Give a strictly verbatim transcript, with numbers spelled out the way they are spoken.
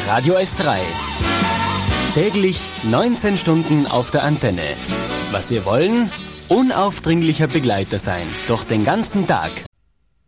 Radio S drei. Täglich neunzehn Stunden auf der Antenne. Was wir wollen? Unaufdringlicher Begleiter sein. Durch den ganzen Tag.